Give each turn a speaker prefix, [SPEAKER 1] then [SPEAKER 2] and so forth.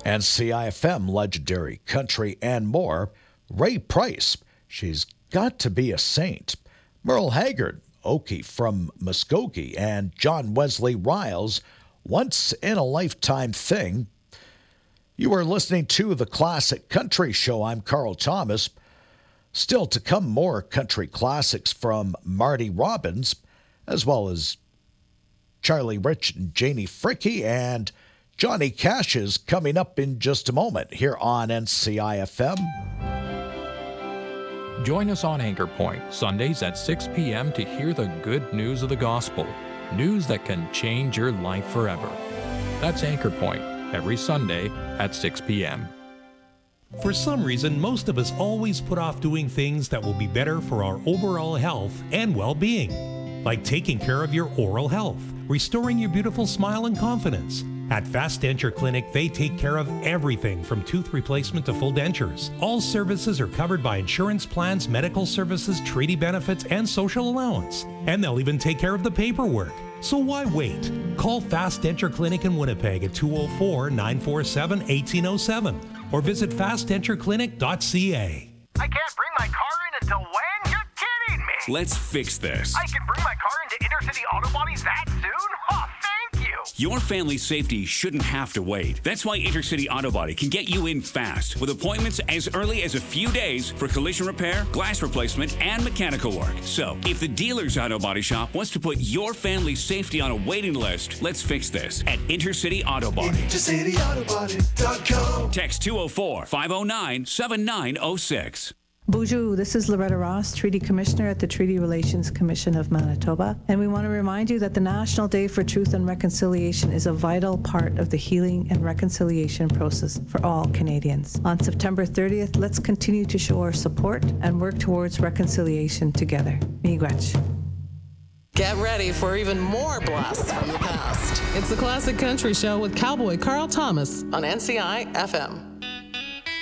[SPEAKER 1] And CIFM legendary country and more. Ray Price, she's got to be a saint. Merle Haggard, Okie from Muskogee, and John Wesley Riles, once in a lifetime thing. You are listening to the Classic Country Show. I'm Carl Thomas. Still to come, more country classics from Marty Robbins, as well as Charlie Rich and Janie Fricke, and Johnny Cash is coming up in just a moment here on NCIFM.
[SPEAKER 2] Join us on Anchor Point, Sundays at 6 p.m. to hear the good news of the gospel, news that can change your life forever. That's Anchor Point, every Sunday at 6 p.m.
[SPEAKER 3] For some reason, most of us always put off doing things that will be better for our overall health and well-being, like taking care of your oral health, restoring your beautiful smile and confidence. At Fast Denture Clinic, they take care of everything from tooth replacement to full dentures. All services are covered by insurance plans, medical services, treaty benefits, and social allowance. And they'll even take care of the paperwork. So why wait? Call Fast Denture Clinic in Winnipeg at 204-947-1807 or visit fastdentureclinic.ca.
[SPEAKER 4] I can't bring my car in until when? You're kidding me!
[SPEAKER 5] Let's fix this.
[SPEAKER 4] I can bring my car into Intercity Auto Bodies that soon? Oh, thank you!
[SPEAKER 5] Your family's safety shouldn't have to wait. That's why Intercity Auto Body can get you in fast with appointments as early as a few days for collision repair, glass replacement, and mechanical work. So, if the dealer's auto body shop wants to put your family's safety on a waiting list, let's fix this at Intercity Auto Body.
[SPEAKER 6] IntercityAutoBody.com.
[SPEAKER 5] Text 204-509-7906.
[SPEAKER 7] Bonjour, this is Loretta Ross, Treaty Commissioner at the Treaty Relations Commission of Manitoba, and we want to remind you that the National Day for Truth and Reconciliation is a vital part of the healing and reconciliation process for all Canadians. On September 30th, let's continue to show our support and work towards reconciliation together. Miigwech.
[SPEAKER 8] Get ready for even more blasts from the past. It's the Classic Country Show with Cowboy Carl Thomas on NCI FM.